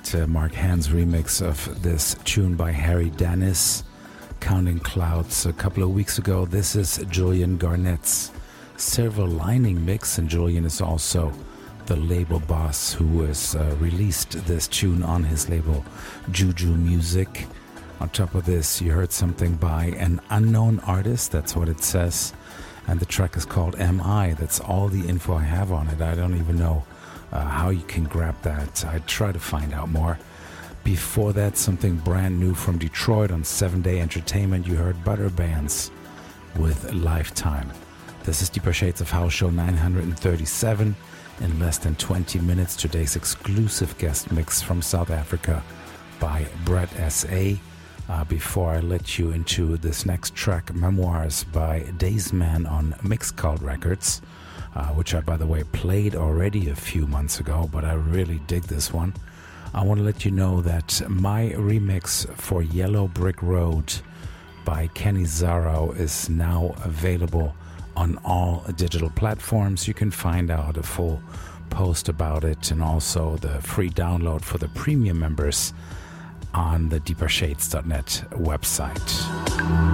that Mark Hans remix of this tune by Harry Dennis, Counting Clouds, a couple of weeks ago. This is Julian Garnett's Silver Lining mix, and Julian is also the label boss who has released this tune on his label Juju Music. On top of this, you heard something by an unknown artist, that's what it says, and the track is called M.I. That's all the info I have on it. I don't even know how you can grab that. I try to find out more. Before that, something brand new from Detroit on 7 Day Entertainment. You heard Butter Bands with Lifetime. This is Deeper Shades of House Show 937. In less than 20 minutes, today's exclusive guest mix from South Africa by Brett S.A. Before I let you into this next track, Memoirs by Daysman on Mixcult Records, which I, by the way, played already a few months ago, but I really dig this one. I want to let you know that my remix for Yellow Brick Road by Kenny Zarrow is now available on all digital platforms. You can find out a full post about it and also the free download for the premium members on the deepershades.net website.